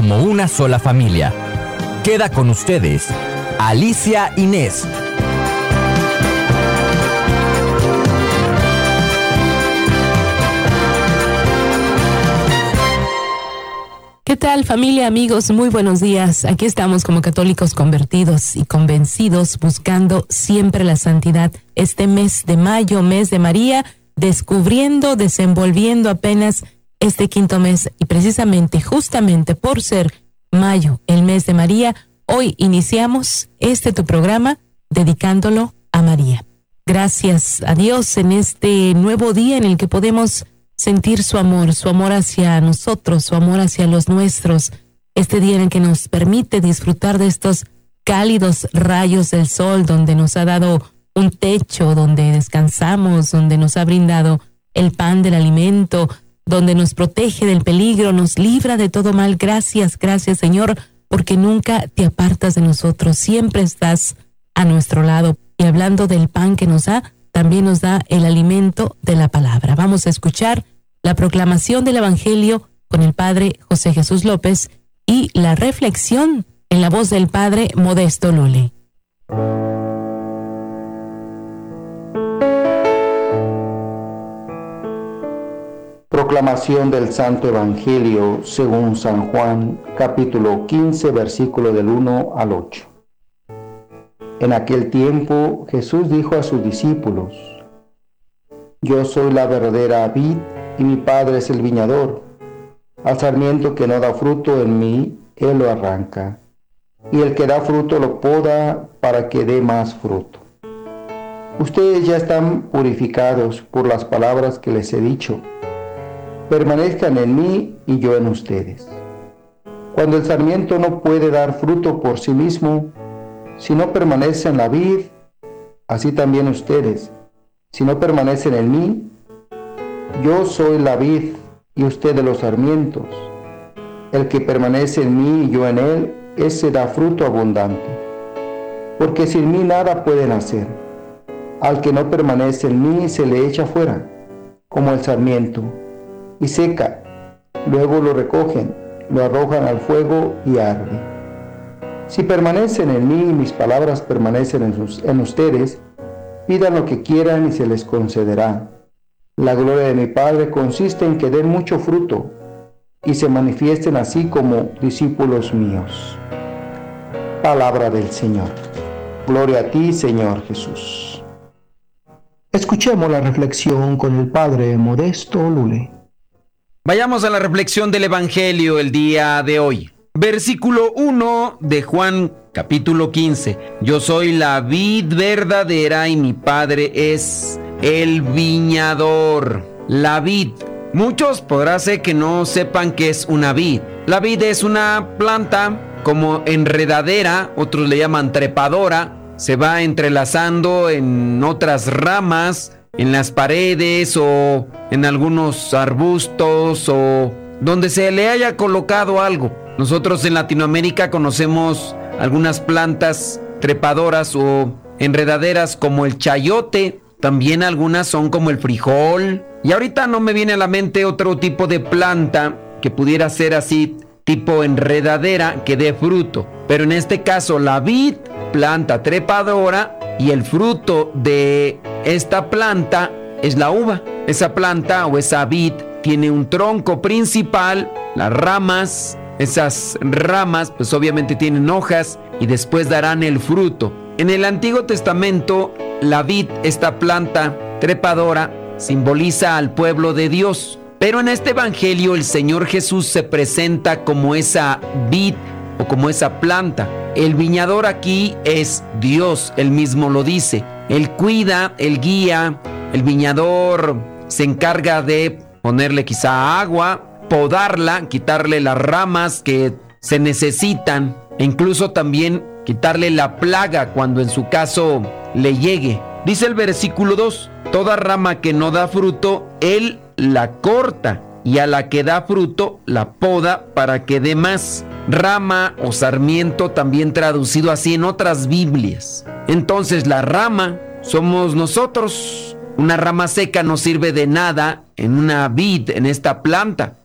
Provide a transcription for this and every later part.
como una sola familia. Queda con ustedes, Alicia Inés. ¿Qué tal, familia, amigos? Muy buenos días. Aquí estamos como católicos convertidos y convencidos, buscando siempre la santidad. Este mes de mayo, mes de María, descubriendo, desenvolviendo apenas este quinto mes. Y precisamente, justamente por ser mayo, el mes de María, hoy iniciamos tu programa dedicándolo a María. Gracias a Dios en este nuevo día en el que podemos sentir su amor hacia nosotros, su amor hacia los nuestros. Este día en el que nos permite disfrutar de estos cálidos rayos del sol, donde nos ha dado un techo, donde descansamos, donde nos ha brindado el pan del alimento, donde nos protege del peligro, nos libra de todo mal. Gracias, gracias, Señor, porque nunca te apartas de nosotros, siempre estás a nuestro lado. Y hablando del pan que nos da, también nos da el alimento de la palabra. Vamos a escuchar la proclamación del Evangelio con el Padre José Jesús López y la reflexión en la voz del Padre Modesto Lule. Proclamación del Santo Evangelio según San Juan, capítulo 15, versículo del 1 al 8. En aquel tiempo Jesús dijo a sus discípulos: Yo soy la verdadera vid y mi Padre es el viñador. Al sarmiento que no da fruto en mí, Él lo arranca, y el que da fruto lo poda para que dé más fruto. Ustedes ya están purificados por las palabras que les he dicho. Permanezcan en mí y yo en ustedes. Cuando el sarmiento no puede dar fruto por sí mismo, si no permanece en la vid, así también ustedes, si no permanecen en mí, yo soy la vid y ustedes los sarmientos. El que permanece en mí y yo en él, ese da fruto abundante. Porque sin mí nada pueden hacer. Al que no permanece en mí se le echa fuera, como el sarmiento, y seca. Luego lo recogen, lo arrojan al fuego y arde. Si permanecen en mí y mis palabras permanecen en ustedes, pidan lo que quieran y se les concederá. La gloria de mi Padre consiste en que den mucho fruto y se manifiesten así como discípulos míos. Palabra del Señor. Gloria a ti, Señor Jesús. Escuchemos la reflexión con el Padre Modesto Lule. Vayamos a la reflexión del Evangelio el día de hoy. Versículo 1 de Juan, capítulo 15. Yo soy la vid verdadera y mi Padre es el viñador. La vid. Muchos podrá ser que no sepan qué es una vid. La vid es una planta como enredadera, otros le llaman trepadora. Se va entrelazando en otras ramas, en las paredes o en algunos arbustos o donde se le haya colocado algo. Nosotros en Latinoamérica conocemos algunas plantas trepadoras o enredaderas como el chayote. También algunas son como el frijol. Y ahorita no me viene a la mente otro tipo de planta que pudiera ser así, tipo enredadera, que dé fruto. Pero en este caso la vid, planta trepadora, y el fruto de esta planta es la uva. Esa planta o esa vid tiene un tronco principal, las ramas. Esas ramas pues obviamente tienen hojas y después darán el fruto. En el Antiguo Testamento, la vid, esta planta trepadora, simboliza al pueblo de Dios. Pero en este Evangelio el Señor Jesús se presenta como esa vid o como esa planta. El viñador aquí es Dios, Él mismo lo dice. Él cuida, Él guía, el viñador se encarga de ponerle quizá agua, podarla, quitarle las ramas que se necesitan e incluso también quitarle la plaga cuando en su caso le llegue. Dice el versículo 2, toda rama que no da fruto, Él la corta y a la que da fruto la poda para que dé más. Rama o sarmiento también traducido así en otras Biblias. Entonces la rama somos nosotros. Una rama seca no sirve de nada en una vid, en esta planta.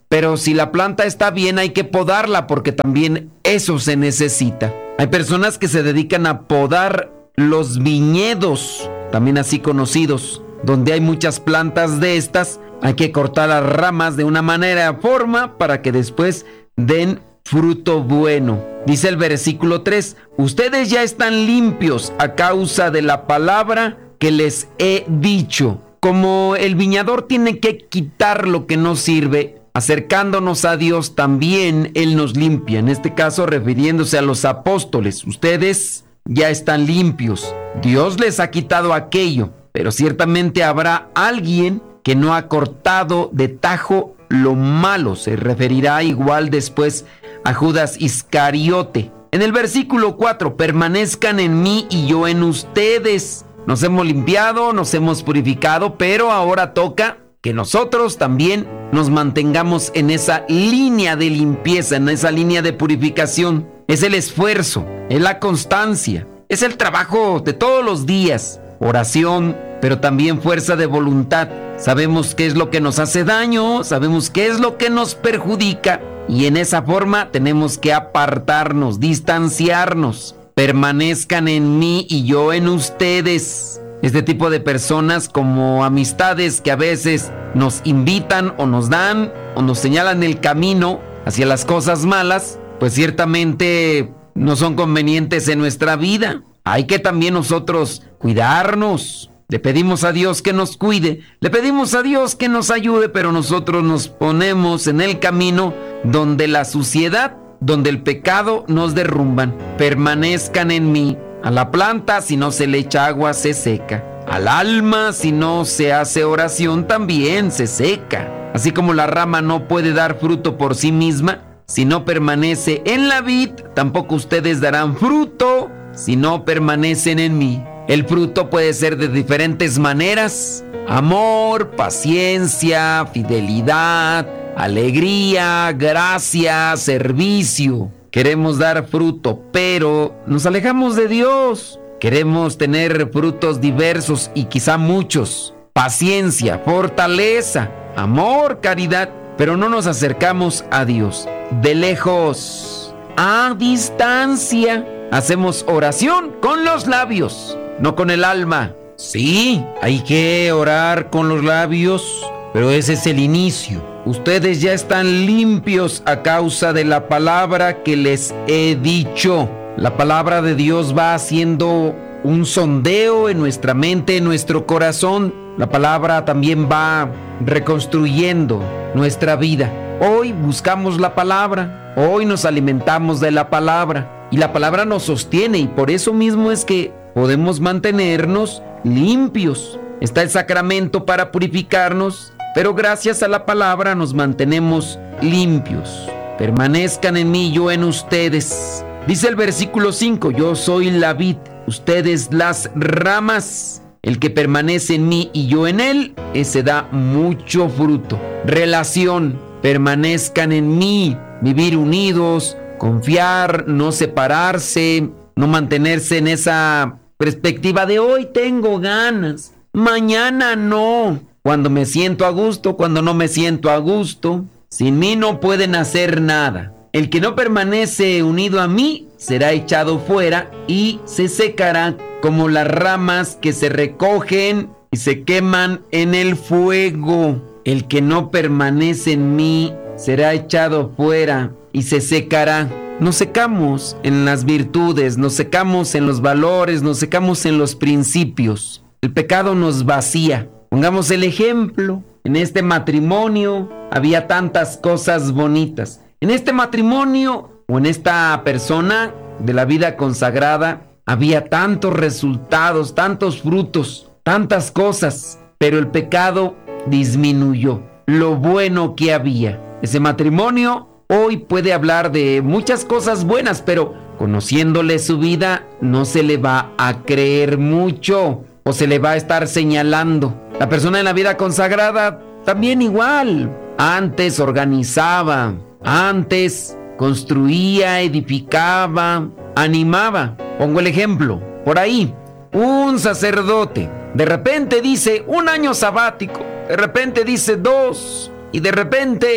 pero si la planta está bien hay que podarla porque también eso se necesita. Hay personas que se dedican a podar los viñedos, también así conocidos, donde hay muchas plantas de estas. Hay que cortar las ramas de una manera, forma, para que después den fruto bueno. Dice el versículo 3, ustedes ya están limpios a causa de la palabra que les he dicho. Como el viñador tiene que quitar lo que no sirve, acercándonos a Dios también Él nos limpia. En este caso refiriéndose a los apóstoles. Ustedes ya están limpios. Dios les ha quitado aquello, pero ciertamente habrá alguien que no ha cortado de tajo lo malo. Se referirá igual después a Judas Iscariote. En el versículo 4, permanezcan en mí y yo en ustedes. Nos hemos limpiado, nos hemos purificado, pero ahora toca que nosotros también nos mantengamos en esa línea de limpieza, en esa línea de purificación. Es el esfuerzo, es la constancia, es el trabajo de todos los días, oración, pero también fuerza de voluntad. Sabemos qué es lo que nos hace daño, sabemos qué es lo que nos perjudica y en esa forma tenemos que apartarnos, distanciarnos. Permanezcan en mí y yo en ustedes. Este tipo de personas como amistades que a veces nos invitan o nos dan o nos señalan el camino hacia las cosas malas, pues ciertamente no son convenientes en nuestra vida. Hay que también nosotros cuidarnos. Le pedimos a Dios que nos cuide, le pedimos a Dios que nos ayude, pero nosotros nos ponemos en el camino donde la suciedad, donde el pecado nos derrumban. Permanezcan en mí. A la planta, si no se le echa agua, se seca. Al alma, si no se hace oración, también se seca. Así como la rama no puede dar fruto por sí misma, si no permanece en la vid, tampoco ustedes darán fruto si no permanecen en mí. El fruto puede ser de diferentes maneras: amor, paciencia, fidelidad, alegría, gracia, servicio. Queremos dar fruto, pero nos alejamos de Dios. Queremos tener frutos diversos y quizá muchos. Paciencia, fortaleza, amor, caridad, pero no nos acercamos a Dios. De lejos, a distancia, hacemos oración con los labios, no con el alma. Sí, hay que orar con los labios, pero ese es el inicio. Ustedes ya están limpios a causa de la palabra que les he dicho. La palabra de Dios va haciendo un sondeo en nuestra mente, en nuestro corazón. La palabra también va reconstruyendo nuestra vida. Hoy buscamos la palabra, hoy nos alimentamos de la palabra y la palabra nos sostiene y por eso mismo es que podemos mantenernos limpios. Está el sacramento para purificarnos, pero gracias a la palabra nos mantenemos limpios. Permanezcan en mí, yo en ustedes. Dice el versículo 5, yo soy la vid, ustedes las ramas. El que permanece en mí y yo en él, ese da mucho fruto. Relación, permanezcan en mí, vivir unidos, confiar, no separarse, no mantenerse en esa perspectiva de hoy tengo ganas, mañana no. Cuando me siento a gusto, cuando no me siento a gusto. Sin mí no pueden hacer nada. El que no permanece unido a mí será echado fuera y se secará como las ramas que se recogen y se queman en el fuego. El que no permanece en mí será echado fuera y se secará. Nos secamos en las virtudes, nos secamos en los valores, nos secamos en los principios. El pecado nos vacía. Pongamos el ejemplo. En este matrimonio había tantas cosas bonitas. En este matrimonio o en esta persona de la vida consagrada había tantos resultados, tantos frutos, tantas cosas, pero el pecado disminuyó lo bueno que había. Ese matrimonio hoy puede hablar de muchas cosas buenas, pero conociéndole su vida no se le va a creer mucho o se le va a estar señalando. La persona en la vida consagrada también igual. Antes organizaba, antes construía, edificaba, animaba. Pongo el ejemplo. Por ahí, un sacerdote de repente dice 1 año sabático, de repente dice 2 y de repente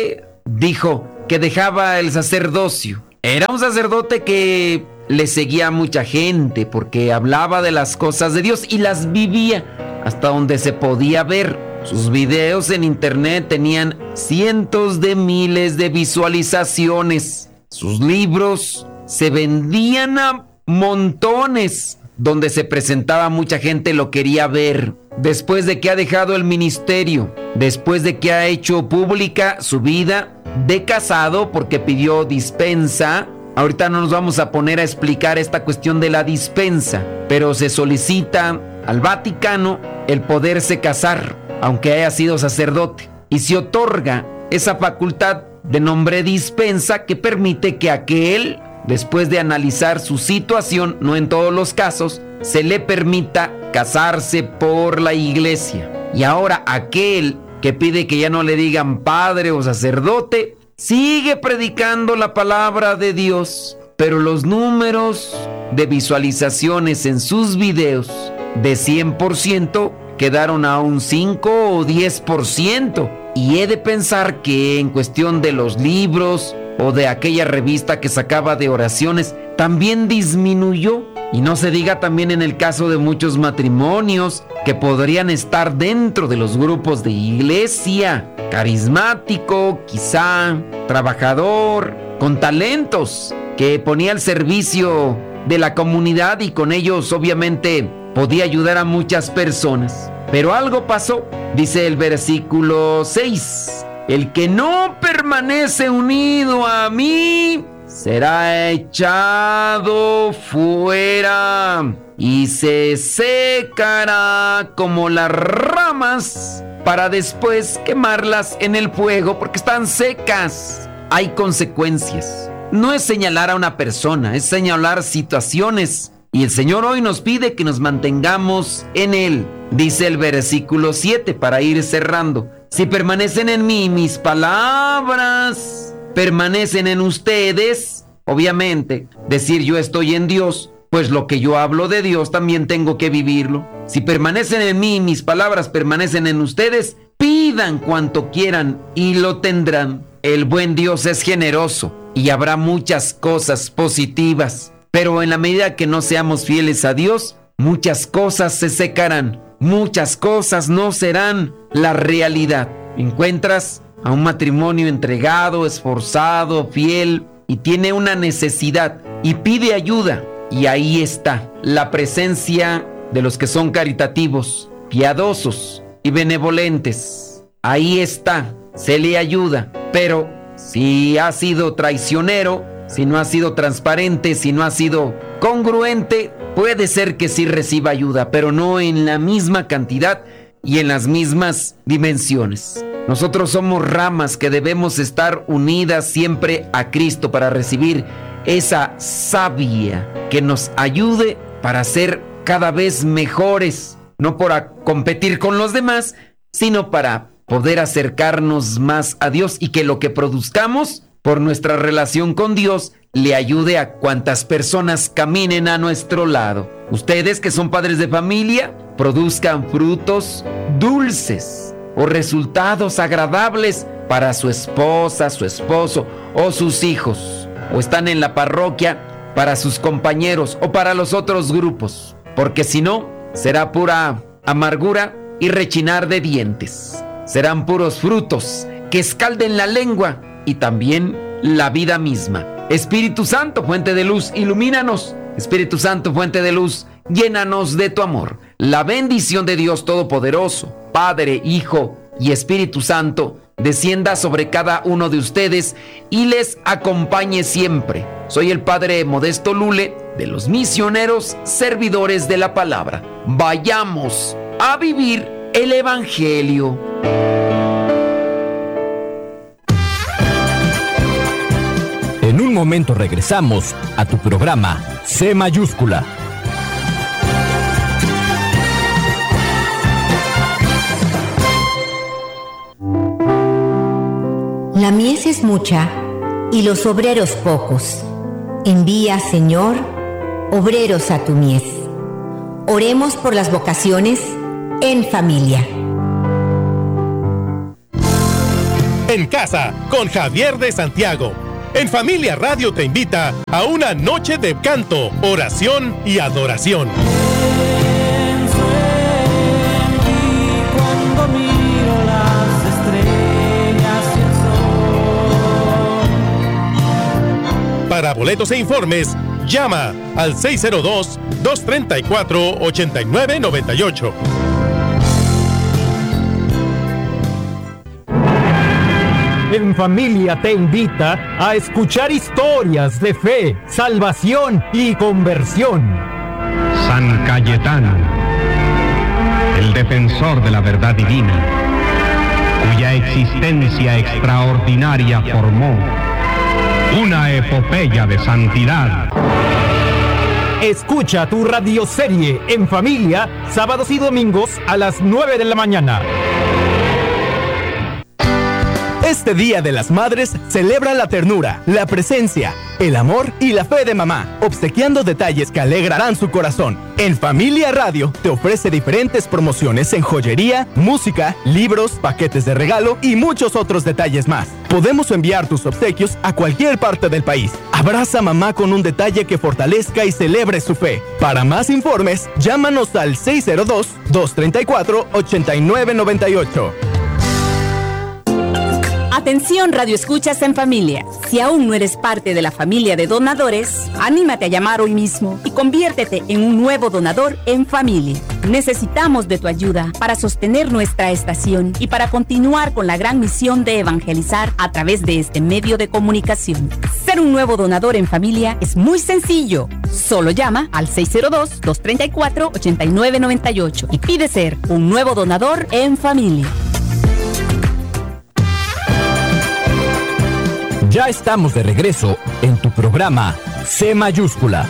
dijo que dejaba el sacerdocio. Era un sacerdote que le seguía a mucha gente porque hablaba de las cosas de Dios y las vivía hasta donde se podía ver. Sus videos en internet tenían cientos de miles de visualizaciones. Sus libros se vendían a montones. Donde se presentaba mucha gente lo quería ver. Después de que ha dejado el ministerio, después de que ha hecho pública su vida de casado porque pidió dispensa. Ahorita no nos vamos a poner a explicar esta cuestión de la dispensa, pero se solicita al Vaticano el poderse casar, aunque haya sido sacerdote, y se otorga esa facultad de nombre dispensa que permite que aquel, después de analizar su situación, no en todos los casos, se le permita casarse por la iglesia. Y ahora aquel que pide que ya no le digan padre o sacerdote, sigue predicando la palabra de Dios, pero los números de visualizaciones en sus videos de 100% quedaron a un 5 o 10%. Y he de pensar que en cuestión de los libros o de aquella revista que sacaba de oraciones, también disminuyó. Y no se diga también en el caso de muchos matrimonios que podrían estar dentro de los grupos de iglesia, carismático, quizá, trabajador, con talentos, que ponía al servicio de la comunidad y con ellos obviamente podía ayudar a muchas personas. Pero algo pasó, dice el versículo 6. El que no permanece unido a mí será echado fuera y se secará como las ramas para después quemarlas en el fuego porque están secas. Hay consecuencias. No es señalar a una persona, es señalar situaciones. Y el Señor hoy nos pide que nos mantengamos en Él. Dice el versículo 7 para ir cerrando. Si permanecen en mí, mis palabras permanecen en ustedes. Obviamente, decir yo estoy en Dios, pues lo que yo hablo de Dios también tengo que vivirlo. Si permanecen en mí, mis palabras permanecen en ustedes, pidan cuanto quieran y lo tendrán. El buen Dios es generoso y habrá muchas cosas positivas. Pero en la medida que no seamos fieles a Dios, muchas cosas se secarán, muchas cosas no serán la realidad. Encuentras a un matrimonio entregado, esforzado, fiel y tiene una necesidad y pide ayuda. Y ahí está la presencia de los que son caritativos, piadosos y benevolentes. Ahí está, se le ayuda. Pero si ha sido traicionero, si no ha sido transparente, si no ha sido congruente, puede ser que sí reciba ayuda, pero no en la misma cantidad y en las mismas dimensiones. Nosotros somos ramas que debemos estar unidas siempre a Cristo para recibir esa savia que nos ayude para ser cada vez mejores, no para competir con los demás, sino para poder acercarnos más a Dios y que lo que produzcamos por nuestra relación con Dios le ayude a cuantas personas caminen a nuestro lado. Ustedes que son padres de familia, produzcan frutos dulces o resultados agradables para su esposa, su esposo o sus hijos. O están en la parroquia para sus compañeros o para los otros grupos. Porque si no, será pura amargura y rechinar de dientes. Serán puros frutos que escalden la lengua y también la vida misma. Espíritu Santo, fuente de luz, ilumínanos. Espíritu Santo, fuente de luz, llénanos de tu amor. La bendición de Dios Todopoderoso, Padre, Hijo y Espíritu Santo, descienda sobre cada uno de ustedes y les acompañe siempre. Soy el Padre Modesto Lule, de los misioneros servidores de la palabra. Vayamos a vivir el Evangelio. En un momento regresamos a tu programa C mayúscula. La mies es mucha y los obreros pocos. Envía, Señor, obreros a tu mies. Oremos por las vocaciones en familia. En casa, con Javier de Santiago. En Familia Radio te invita a una noche de canto, oración y adoración. Cuando miro las estrellas y el sol. Para boletos e informes, llama al 602-234-8998. En Familia te invita a escuchar historias de fe, salvación y conversión. San Cayetano, el defensor de la verdad divina, cuya existencia extraordinaria formó una epopeya de santidad. Escucha tu radioserie En Familia, sábados y domingos a las 9 de la mañana. Este Día de las Madres celebra la ternura, la presencia, el amor y la fe de mamá, obsequiando detalles que alegrarán su corazón. En Familia Radio te ofrece diferentes promociones en joyería, música, libros, paquetes de regalo y muchos otros detalles más. Podemos enviar tus obsequios a cualquier parte del país. Abraza a mamá con un detalle que fortalezca y celebre su fe. Para más informes, llámanos al 602-234-8998. Atención, Radio Escuchas en Familia. Si aún no eres parte de la familia de donadores, anímate a llamar hoy mismo y conviértete en un nuevo donador en familia. Necesitamos de tu ayuda para sostener nuestra estación y para continuar con la gran misión de evangelizar a través de este medio de comunicación. Ser un nuevo donador en familia es muy sencillo. Solo llama al 602-234-8998 y pide ser un nuevo donador en familia. Ya estamos de regreso en tu programa C mayúscula.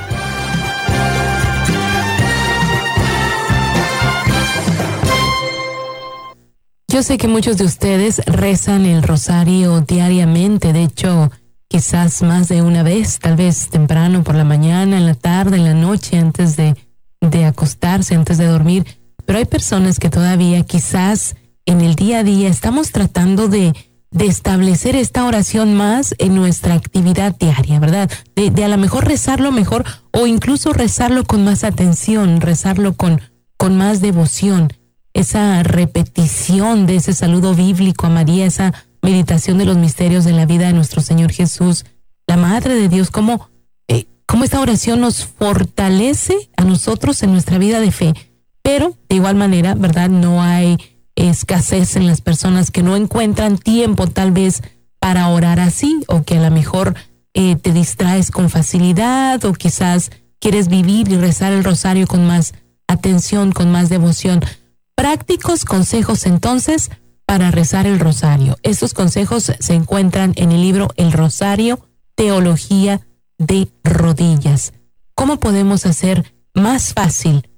Yo sé que muchos de ustedes rezan el rosario diariamente, de hecho, quizás más de una vez, tal vez temprano por la mañana, en la tarde, en la noche, antes de acostarse, antes de dormir. Pero hay personas que todavía quizás en el día a día estamos tratando de establecer esta oración más en nuestra actividad diaria, ¿verdad? De a lo mejor rezarlo mejor o incluso rezarlo con más atención, rezarlo con más devoción. Esa repetición de ese saludo bíblico a María, esa meditación de los misterios de la vida de nuestro Señor Jesús, la Madre de Dios, cómo esta oración nos fortalece a nosotros en nuestra vida de fe. Pero de igual manera, ¿verdad? No hay escasez en las personas que no encuentran tiempo tal vez para orar así, o que a lo mejor te distraes con facilidad, o quizás quieres vivir y rezar el rosario con más atención, con más devoción. Prácticos consejos entonces para rezar el rosario. Estos consejos se encuentran en el libro El Rosario, Teología de Rodillas. ¿Cómo podemos hacer más fácil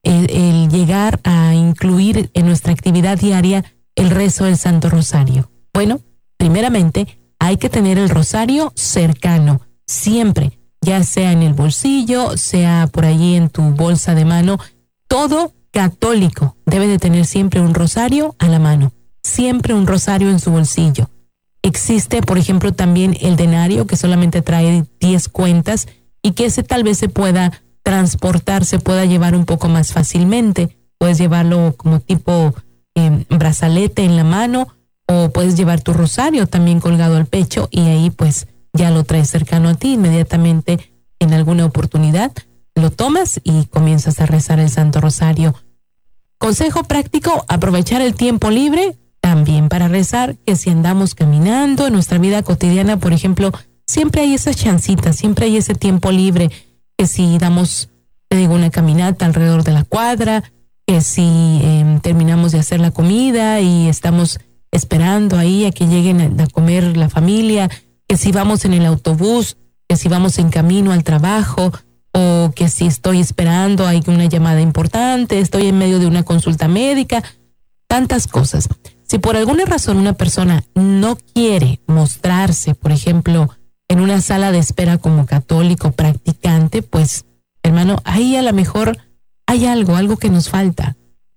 el llegar a incluir en nuestra actividad diaria el rezo del Santo Rosario? Bueno, primeramente hay que tener el rosario cercano, siempre, ya sea en el bolsillo, sea por allí en tu bolsa de mano. Todo católico debe de tener siempre un rosario a la mano, siempre un rosario en su bolsillo. Existe, por ejemplo, también el denario, que solamente trae 10 cuentas y que ese tal vez se pueda transportar, se pueda llevar un poco más fácilmente. Puedes llevarlo como tipo brazalete en la mano, o puedes llevar tu rosario también colgado al pecho y ahí pues ya lo traes cercano a ti. Inmediatamente en alguna oportunidad lo tomas y comienzas a rezar el Santo Rosario. Consejo práctico: aprovechar el tiempo libre también para rezar, que si andamos caminando en nuestra vida cotidiana, por ejemplo, siempre hay esas chancitas, siempre hay ese tiempo libre, que si damos, te digo, una caminata alrededor de la cuadra, que si terminamos de hacer la comida y estamos esperando ahí a que lleguen a comer la familia, que si vamos en el autobús, que si vamos en camino al trabajo, o que si estoy esperando, hay una llamada importante, estoy en medio de una consulta médica, tantas cosas. Si por alguna razón una persona no quiere mostrarse, por ejemplo, en una sala de espera como católico practicante, pues, hermano, ahí a lo mejor hay algo que nos falta.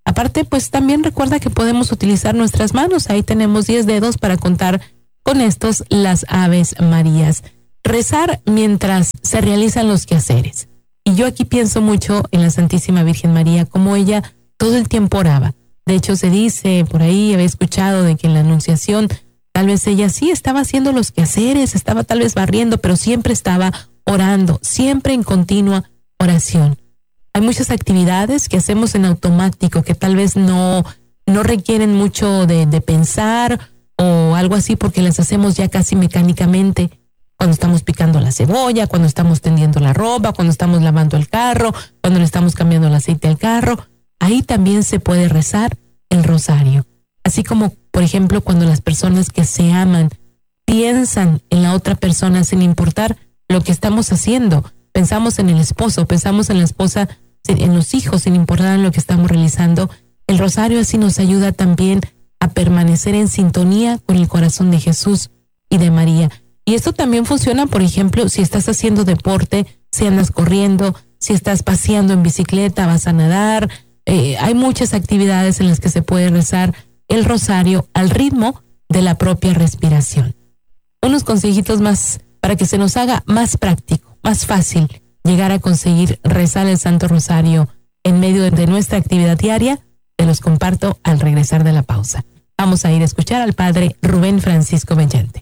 Aparte, pues también recuerda que podemos utilizar nuestras manos. Ahí tenemos 10 dedos para contar con estos las Aves Marías. Rezar mientras se realizan los quehaceres. Y yo aquí pienso mucho en la Santísima Virgen María, como ella todo el tiempo oraba. De hecho, se dice, por ahí había escuchado de que en la Anunciación, tal vez ella sí estaba haciendo los quehaceres, estaba tal vez barriendo, pero siempre estaba orando, siempre en continua oración. Hay muchas actividades que hacemos en automático que tal vez no requieren mucho de pensar o algo así, porque las hacemos ya casi mecánicamente. Cuando estamos picando la cebolla, cuando estamos tendiendo la ropa, cuando estamos lavando el carro, cuando le estamos cambiando el aceite al carro, ahí también se puede rezar el rosario. Así como, por ejemplo, cuando las personas que se aman piensan en la otra persona sin importar lo que estamos haciendo. Pensamos en el esposo, pensamos en la esposa, en los hijos, sin importar en lo que estamos realizando. El rosario así nos ayuda también a permanecer en sintonía con el corazón de Jesús y de María. Y esto también funciona, por ejemplo, si estás haciendo deporte, si andas corriendo, si estás paseando en bicicleta, vas a nadar. Hay muchas actividades en las que se puede rezar el rosario al ritmo de la propia respiración. Unos consejitos más para que se nos haga más práctico, más fácil llegar a conseguir rezar el Santo Rosario en medio de nuestra actividad diaria, te los comparto al regresar de la pausa. Vamos a ir a escuchar al Padre Rubén Francisco Bellante.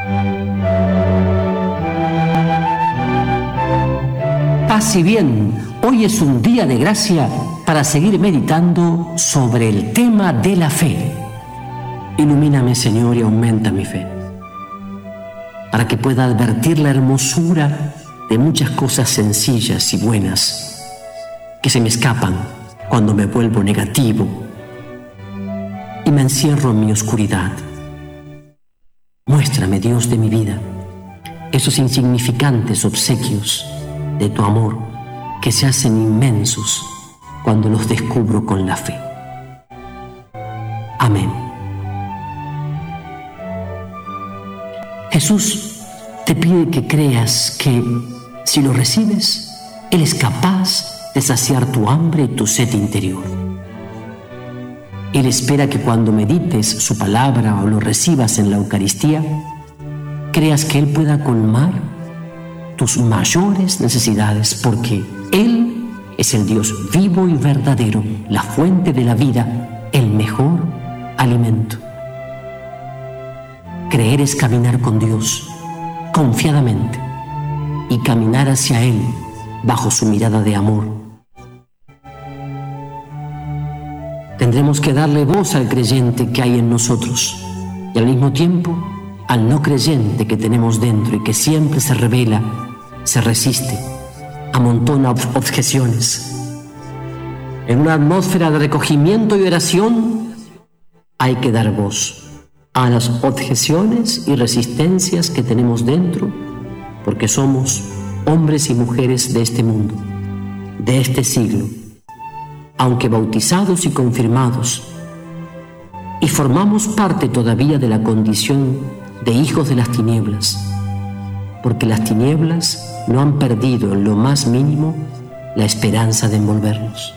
Paz y bien, hoy es un día de gracia para seguir meditando sobre el tema de la fe. Ilumíname, Señor, y aumenta mi fe, para que pueda advertir la hermosura de muchas cosas sencillas y buenas que se me escapan cuando me vuelvo negativo y me encierro en mi oscuridad. Muéstrame, Dios de mi vida, esos insignificantes obsequios de tu amor que se hacen inmensos cuando los descubro con la fe. Amén. Jesús te pide que creas que, si lo recibes, Él es capaz de saciar tu hambre y tu sed interior. Él espera que cuando medites su palabra o lo recibas en la Eucaristía, creas que Él pueda colmar tus mayores necesidades, porque Él es el Dios vivo y verdadero, la fuente de la vida, el mejor alimento. Creer es caminar con Dios confiadamente y caminar hacia Él bajo su mirada de amor. Tendremos que darle voz al creyente que hay en nosotros y al mismo tiempo al no creyente que tenemos dentro y que siempre se rebela, se resiste, amontona objeciones. En una atmósfera de recogimiento y oración hay que dar voz a las objeciones y resistencias que tenemos dentro, porque somos hombres y mujeres de este mundo, de este siglo, aunque bautizados y confirmados, y formamos parte todavía de la condición de hijos de las tinieblas, porque las tinieblas no han perdido en lo más mínimo la esperanza de envolvernos.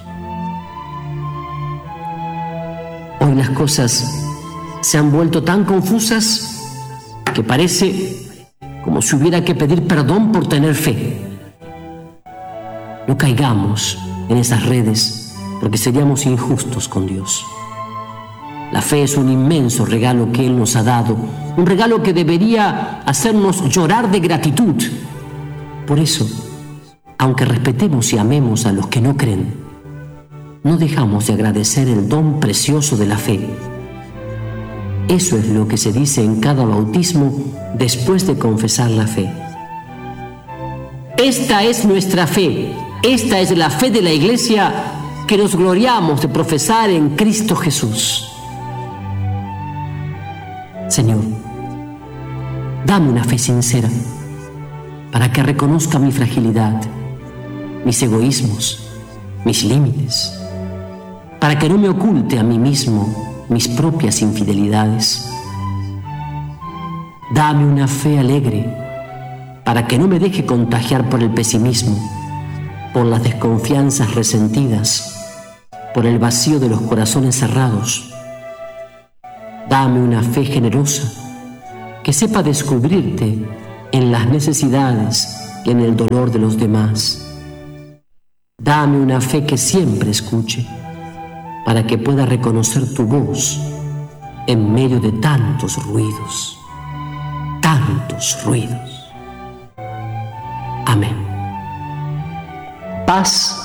Hoy las cosas se han vuelto tan confusas que parece como si hubiera que pedir perdón por tener fe. No caigamos en esas redes, porque seríamos injustos con Dios. La fe es un inmenso regalo que Él nos ha dado, un regalo que debería hacernos llorar de gratitud. Por eso, aunque respetemos y amemos a los que no creen, no dejamos de agradecer el don precioso de la fe. Eso es lo que se dice en cada bautismo después de confesar la fe. Esta es nuestra fe, esta es la fe de la Iglesia que nos gloriamos de profesar en Cristo Jesús. Señor, dame una fe sincera para que reconozca mi fragilidad, mis egoísmos, mis límites, para que no me oculte a mí mismo mis propias infidelidades. Dame una fe alegre para que no me deje contagiar por el pesimismo, por las desconfianzas resentidas, por el vacío de los corazones cerrados. Dame una fe generosa que sepa descubrirte en las necesidades y en el dolor de los demás. Dame una fe que siempre escuche, para que pueda reconocer tu voz en medio de tantos ruidos. Tantos ruidos. Amén. Paz